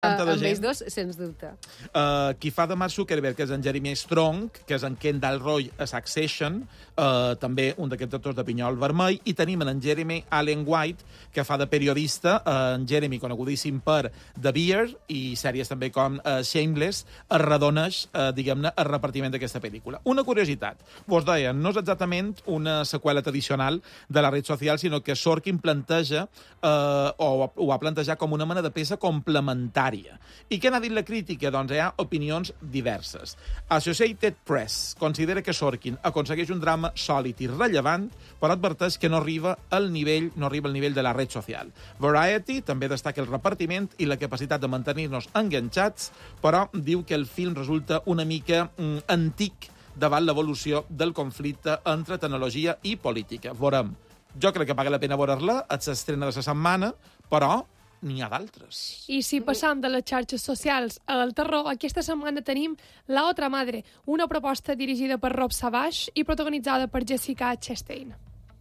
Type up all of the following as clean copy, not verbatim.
Amb gent. ells dos, sens dubte. Qui fa de Mark Zuckerberg, que és en Jeremy Strong, que és en Kendall Roy a Succession, també un d'aquests actors de Pinyol Vermell, i tenim en Jeremy Allen White, que fa de periodista, en Jeremy, conegudíssim per The Bear, i sèries també com Shameless, es redoneix, diguem-ne, el repartiment d'aquesta pel·lícula. Una curiositat, vos deia, no és exactament una seqüela tradicional de la red social, sinó que Sorkin planteja, o ho va plantejar com una mena de peça complementària. I què n'ha dit la crítica? Doncs hi ha opinions diverses. Associated Press considera que Sorkin aconsegueix un drama sòlid i rellevant, però adverteix que no arriba al nivell de la red social. Variety també destaca el repartiment i la capacitat de mantenir-nos enganxats, però diu que el film resulta una mica antic davant l'evolució del conflicte entre tecnologia i política. Veurem. Jo crec que paga la pena veure-la, és l'estrena de la setmana, però n'hi ha d'altres. I si passam de les xarxes socials al terror, aquesta setmana tenim La otra madre, una proposta dirigida per Rob Savage i protagonitzada per Jessica Chastain.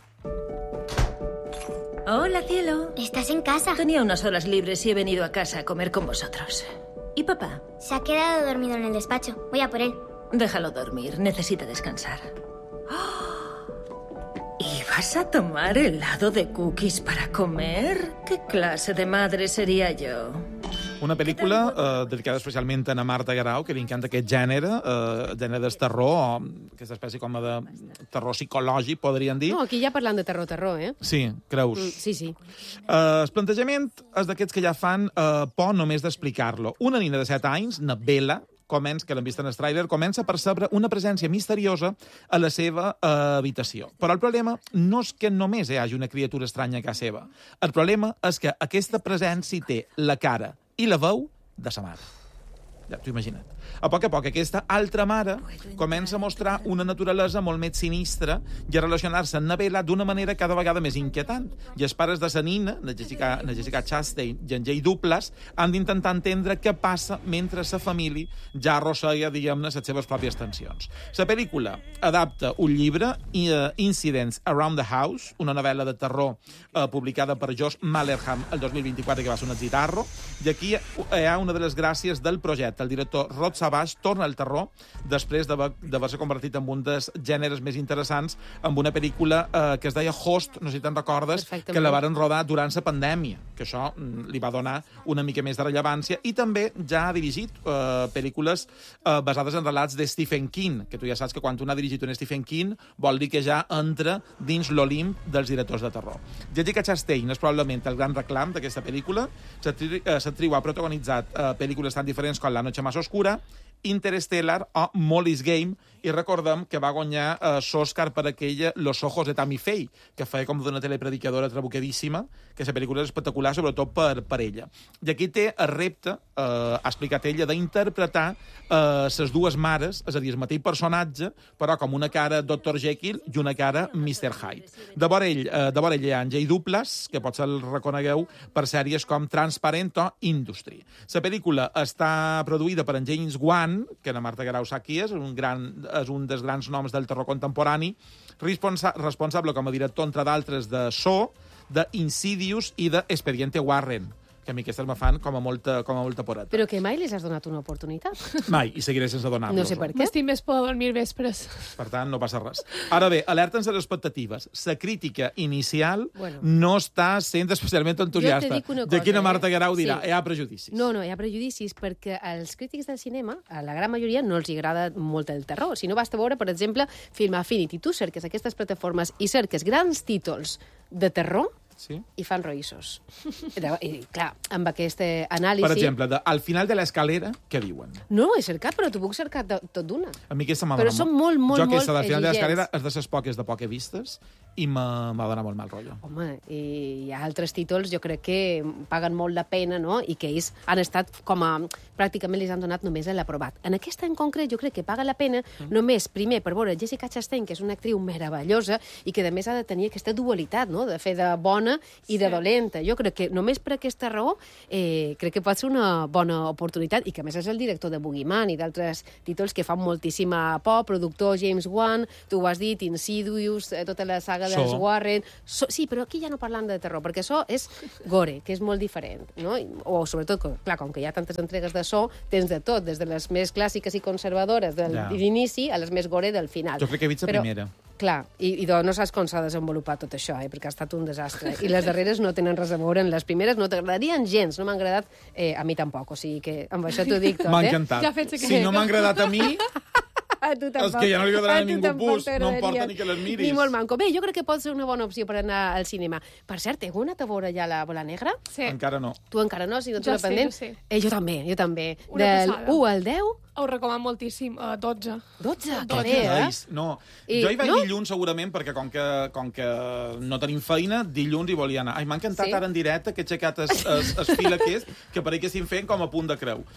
Hola, cielo. ¿Estás en casa? Tenía unas horas libres y he venido a casa a comer con vosotros. ¿Y papá? Se ha quedado dormido en el despacho. Voy a por él. Déjalo dormir, necesita descansar. ¡Oh! ¿Y vas a tomar helado de cookies para comer? ¿Qué clase de madre sería yo? Una pel·lícula dedicada especialment a Marta Garau, que li encanta aquest gènere, gènere del terror, aquesta espècie com de terror psicològic, podríem dir. No, aquí ja parlant de terror, eh? Sí, creus? Sí. El plantejament és d'aquests que ja fan por només d'explicar-lo. Una nina de 7 anys, na Bella, que l'hem vist en el tràiler, comença a percebre una presència misteriosa a la seva habitació. Però el problema no és que només hi hagi una criatura estranya a casa seva. El problema és que aquesta presència té la cara i la veu de sa mare. Ja t'ho imagina't. A poc, aquesta altra mare comença a mostrar una naturalesa molt més sinistra i a relacionar-se amb Bella d'una manera cada vegada més inquietant. I els pares de sa nina, la Jessica Chastain i en Jay Douglas, han d'intentar entendre què passa mentre sa família ja arrossega, diguem-ne, les seves pròpies tensions. La pel·lícula adapta un llibre, Incidents Around the House, una novel·la de terror publicada per Josh Malerham el 2024, que va ser un exitarro, i aquí hi ha una de les gràcies del projecte. El director Rob Savage torna al terror després d'haver-se convertit en un dels gèneres més interessants amb una pel·lícula que es deia Host, no sé si te'n recordes, que la varen rodar durant la pandèmia, que això li va donar una mica més de rellevància, i també ja ha dirigit pel·lícules basades en relats de Stephen King, que tu ja saps que quan un ha dirigit un Stephen King vol dir que ja entra dins l'Olimp dels directors de terror. Jessica Chastain és probablement el gran reclam d'aquesta pel·lícula. L'actriu ha protagonitzat pel·lícules tan diferents com La noche más oscura, Interstellar o Molly's Game, i recordem que va guanyar l'Oscar per aquella Los ojos de Tammy Faye, que feia com d'una telepredicadora trabuquedíssima, que la pel·lícula és espectacular, sobretot per ella. I aquí té el repte, ha explicat ella, d'interpretar les dues mares, és a dir, el mateix personatge, però com una cara Dr. Jekyll i una cara Mr. Hyde. De vora ell hi ha en Jay Douglas, que potser el reconegueu per sèries com Transparent o Industry. La pel·lícula està produïda per en James Wan, que la Marta Garau sap qui és un dels grans noms del terror contemporani, responsable com a director, entre d'altres, de So, d'Insidious i d'Expediente Warren, que a mi aquestes me fan com a molta poreta. Però que mai les has donat una oportunitat. Mai, i seguiré sense donar-los. No sé per què. M'estic més por de dormir vespres. Per tant, no passa res. Ara bé, alerten les expectatives. La crítica inicial no està sent especialment entusiasta. Jo te dic una cosa. De quina Marta Garau dirà, hi ha prejudicis. No, hi ha prejudicis perquè als crítics del cinema, a la gran majoria, no els agrada molt el terror. Si no, basta veure, per exemple, Film Affinity. Tu cerques aquestes plataformes i cerques grans títols de terror, sí? I fan roïssos. I, clar, amb aquest anàlisi... Per exemple, al final de l'escalera, què diuen? No, he cercat, però t'ho puc cercar tot d'una. A mi aquesta m'ha donat... Però són molt jo aquesta del final de l'escalera és de les poques de poques vistes i m'ha donat molt mal rotllo. Home, i hi ha altres títols, jo crec que paguen molt la pena, no?, i que ells han estat com a... pràcticament les han donat només l'aprovat. En aquesta en concret jo crec que paga la pena només, primer, per veure Jessica Chastain, que és una actriu meravellosa i que, a més, ha de tenir aquesta dualitat, no?, de fer de bona i de dolenta. Jo crec que només per aquesta raó crec que pot ser una bona oportunitat i que, a més, és el director de Boogeyman i d'altres títols que fan moltíssima por, productor James Wan, tu ho has dit, Insidious, tota la saga saga dels Warren... Sí, però aquí ja no parlant de terror, perquè so és gore, que és molt diferent, no? O sobretot, clar, com que hi ha tantes entregues de so, tens de tot, des de les més clàssiques i conservadores d'inici a les més gore del final. Jo crec que he vist la primera. Clar, i no saps com s'ha desenvolupat tot això, perquè ha estat un desastre. I les darreres no tenen res a veure amb les primeres, no t'agradarien gens, no m'ha agradat a mi tampoc, o sigui que amb això t'ho dic tot, M'ha encantat. Si no m'ha agradat a mi... A tu tampoc. És que ja no li agradarà a ningú bus, no em porta ni que les miris. Ni molt manco. Bé, jo crec que pot ser una bona opció per anar al cinema. Per cert, heu anat a veure ja la Bola Negra? Sí. Encara no. Tu encara no, si no ets pendent? Sí. Jo també. Una Del passada. 1 al 10... Ho recomano moltíssim. 12. 12, que bé, No, I, jo hi vaig no? dilluns segurament, perquè com que no tenim feina, dilluns hi volia anar. Ai, m'ha encantat ara en directe que he aixecat es fil aquest, que pareix que estic fent com a punt de creu.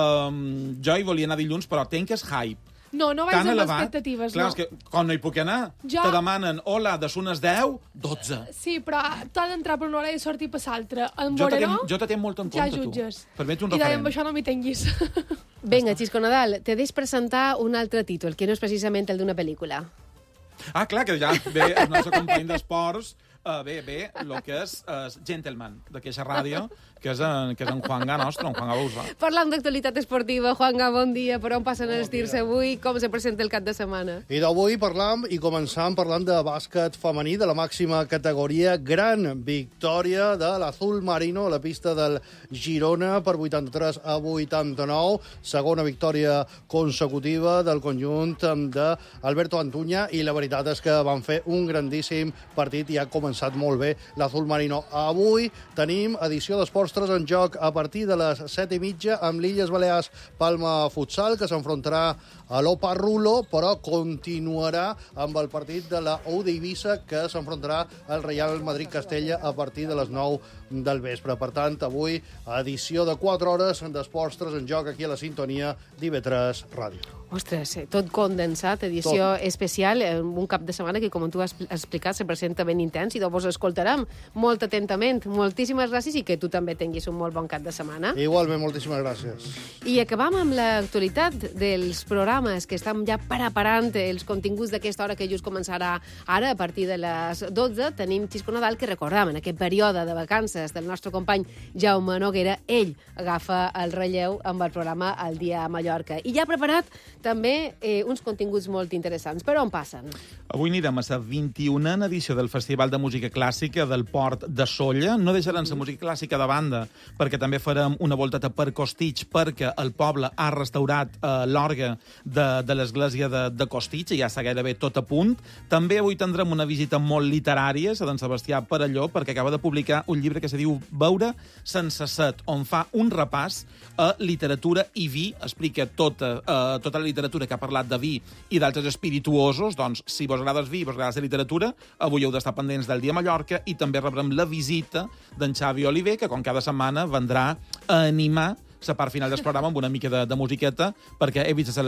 Jo hi volia anar dilluns, però tenc és hype. No vaig amb expectatives, clar, no. És que com no hi puc anar, te demanen, hola, de sones 10, 12. Sí, però t'ha d'entrar per una hora i sortir per l'altra. Jo te tinc molt en compte, ja jutges. tu. Per mi ets un I referent. amb això no m'hi tinguis. Vinga, Xisco Nadal, te deixo presentar un altre títol, que no és precisament el d'una pel·lícula. Ah, clar, que ja ve el nostre company d'esports, ve el que és Gentleman, d'aquesta ràdio, que és en Juanga nostre, en Juanga Bousa. Parlant d'actualitat esportiva, Juanga, bon dia. Per on passen els tirs avui? Com se presenta el cap de setmana? I d'avui parlam i començam parlant de bàsquet femení de la màxima categoria. Gran victòria de l'Azul Marino a la pista del Girona per 83 a 89. Segona victòria consecutiva del conjunt d'Alberto Antuña i la veritat és que van fer un grandíssim partit i ha començat molt bé l'Azul Marino. Avui tenim edició d'Esports 3 en joc a partir de les 7:30 amb l'Illes Balears Palma Futsal, que s'enfrontarà a l'Opa Rulo, però continuarà amb el partit de la U d'Eivissa, que s'enfrontarà al Real Madrid Castella a partir de les 9 del vespre. Per tant, avui, edició de 4 hores d'Esports 3 en joc aquí a la sintonia d'IV3 Ràdio. Ostres, tot condensat, edició especial, un cap de setmana que, com tu has explicat, se presenta ben intens i vos escoltarem molt atentament. Moltíssimes gràcies i que tu també tinguis un molt bon cap de setmana. Igualment, moltíssimes gràcies. I acabam amb l'actualitat dels programes que estan ja preparant els continguts d'aquesta hora que just començarà ara a partir de les 12. Tenim Xisco Nadal, que recordam, en aquest període de vacances del nostre company Jaume Noguera, ell agafa el relleu amb el programa El dia a Mallorca. I ja ha preparat també uns continguts molt interessants. Per on passen? Avui anirem a la 21a edició del Festival de Música Clàssica del Port de Sóller. No deixarem la música clàssica de banda, perquè també farem una volteta per Costitx, perquè el poble ha restaurat l'orgue de l'església de Costitx, i ja està gairebé tot a punt. També avui tindrem una visita molt literària a d'en Sebastià Perelló, perquè acaba de publicar un llibre que se diu Beure sense set, on fa un repàs a literatura i vi, explica tota la literatura que ha parlat de vi i d'altres espirituosos. Doncs, si vos agrada el vi i vos agrada la literatura, avui heu d'estar pendents del dia a Mallorca, i també rebrem la visita d'en Xavi Oliver, que com cada setmana vendrà a animar la part final del programa amb una mica de musiqueta, perquè he vist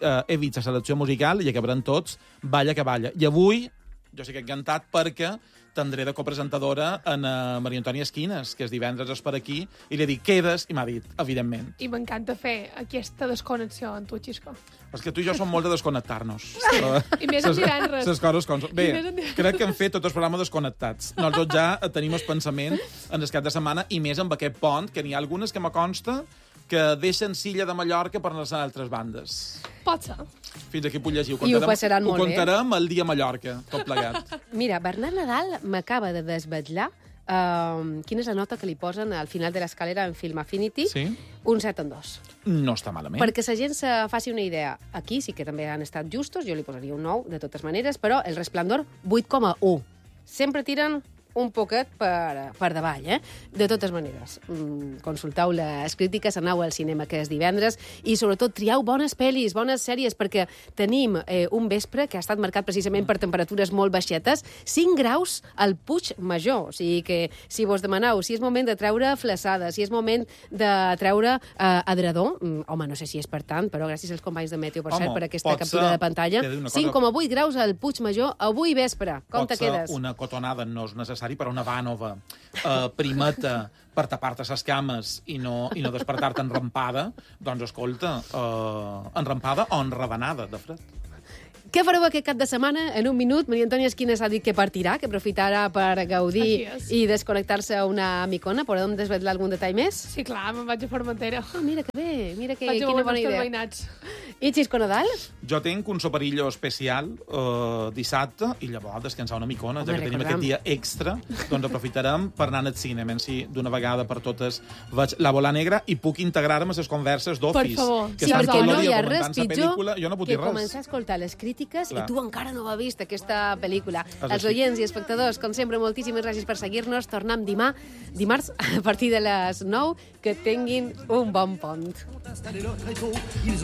la selecció musical i acabaran tots balla que balla. I avui jo sí que he encantat perquè tindré de copresentadora en Maria Antònia Esquines, que és divendres és per aquí, i li he dit, quedes? I m'ha dit, evidentment. I m'encanta fer aquesta desconnexió amb tu, Xisco. És que tu i jo som molt de desconnectar-nos. I més en divendres. Les coses com són. Bé, crec que hem fet tots els programes desconnectats. Nosaltres ja tenim el pensament en el cap de setmana, i més amb aquest pont, que n'hi ha algunes que me consta que deixen Silla de Mallorca per anar a altres bandes. Pot ser. Fins aquí puc llegir. I ho passaran molt bé. Ho contarem el dia a Mallorca, tot plegat. Mira, Bernat Nadal m'acaba de desvetllar quina és la nota que li posen al final de l'escalera en Film Affinity. Sí? Un 7 en 2. No està malament. Perquè la gent se faci una idea. Aquí sí que també han estat justos, jo li posaria un 9, de totes maneres, però el Resplendor, 8,1. Sempre tiren un poquet per davall, De totes maneres, consulteu les crítiques, aneu al cinema que és divendres, i sobretot trieu bones pel·lis, bones sèries, perquè tenim un vespre que ha estat marcat precisament per temperatures molt baixetes, 5 graus al Puig Major, o sigui que si vos demaneu si és moment de treure flaçada, si és moment de treure adredor, home, no sé si és per tant, però gràcies als companys de Meteo, per cert, per aquesta captura de pantalla, 5,8 graus al Puig Major avui vespre. Com te quedes? Pot ser una cotonada, no és necessari, per una vànova primeta per tapar-te les cames i no despertar-te enrampada, doncs escolta, enrampada o enravenada de fred. Què fareu aquest cap de setmana? En un minut, Maria Antònia Esquines ha dit que partirà, que aprofitarà per gaudir i desconnectar-se a una micona. Podem desvetllar algun detall més? Sí, clar, me'n vaig a Formentera. Mira que bé, mira que Vaig a quina bona idea. veïnats. I Xisco Nadal? Jo tinc un soperillo especial dissabte i llavors descansar una micona, ja que tenim recordem. aquest dia extra, doncs aprofitarem per anar al cinema, si d'una vegada per totes veig La Bola Negra i puc integrar-me a les converses d'Office. Per favor. Que Sí, estan perquè tot el no hi dia ha res comentant la pitjor pel·lícula, jo no puc que dir res. començar a escoltar les crítiques Clar. i tu encara no ho has vist, aquesta pel·lícula. És Els així. oients i espectadors, com sempre, moltíssimes gràcies per seguir-nos. Tornem dimarts a partir de les 9. Que tinguin un bon pont.